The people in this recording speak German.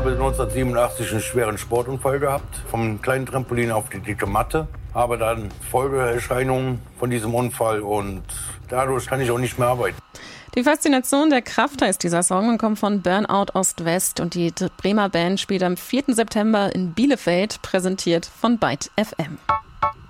habe 1987 einen schweren Sportunfall gehabt, vom kleinen Trampolin auf die dicke Matte. Habe dann Folgeerscheinungen von diesem Unfall und dadurch kann ich auch nicht mehr arbeiten. Die Faszination der Kraft heißt dieser Song und kommt von Burnout Ost-West und die Bremer Band spielt am 4. September in Bielefeld, präsentiert von Byte FM.